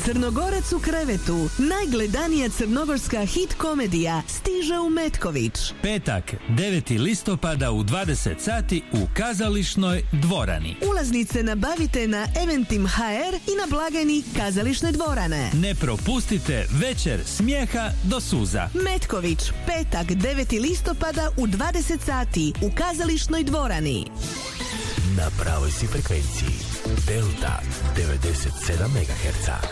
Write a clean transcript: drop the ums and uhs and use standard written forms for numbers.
Crnogorac u krevetu, najgledanija crnogorska hit komedija, stiže u Metković. Petak, 9. listopada u 20 sati u Kazališnoj dvorani. Ulaznice nabavite na Eventim.hr i na blagajni Kazališne dvorane. Ne propustite večer smijeha do suza. Metković, petak, 9. listopada u 20 sati u Kazališnoj dvorani. Na pravoj si frekvenciji Delta 97 MHz.